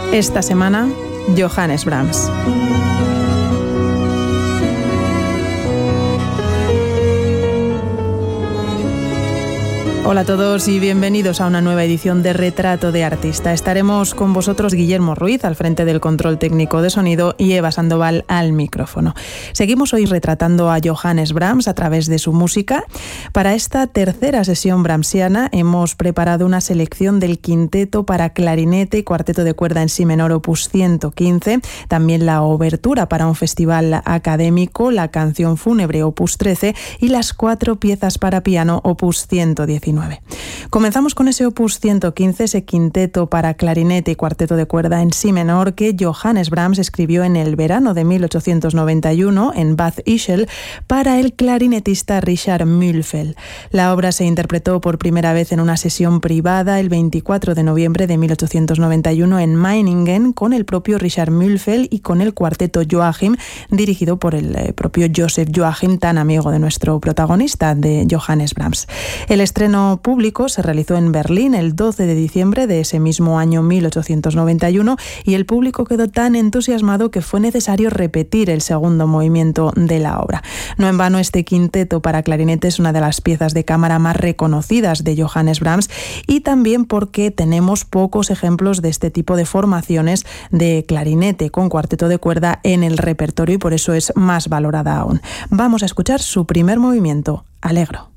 Esta semana, Johannes Brahms. Hola a todos y bienvenidos a una nueva edición de Retrato de Artista. Estaremos con vosotros Guillermo Ruiz al frente del control técnico de sonido y Eva Sandoval al micrófono. Seguimos hoy retratando a Johannes Brahms a través de su música. Para esta tercera sesión brahmsiana hemos preparado una selección del quinteto para clarinete y cuarteto de cuerda en si menor opus 115, también la obertura para un festival académico, la canción fúnebre opus 13 y las 4 piezas para piano opus 119. Comenzamos con ese opus 115, ese quinteto para clarinete y cuarteto de cuerda en si menor que Johannes Brahms escribió en el verano de 1891 en Bad Ischl para el clarinetista Richard Mühlfeld. La obra se interpretó por primera vez en una sesión privada el 24 de noviembre de 1891 en Meiningen con el propio Richard Mühlfeld y con el cuarteto Joachim, dirigido por el propio Joseph Joachim, tan amigo de nuestro protagonista, de Johannes Brahms. El estreno público se realizó en Berlín el 12 de diciembre de ese mismo año 1891 y el público quedó tan entusiasmado que fue necesario repetir el segundo movimiento de la obra. No en vano, este quinteto para clarinete es una de las piezas de cámara más reconocidas de Johannes Brahms y también porque tenemos pocos ejemplos de este tipo de formaciones de clarinete con cuarteto de cuerda en el repertorio y por eso es más valorada aún. Vamos a escuchar su primer movimiento, Allegro.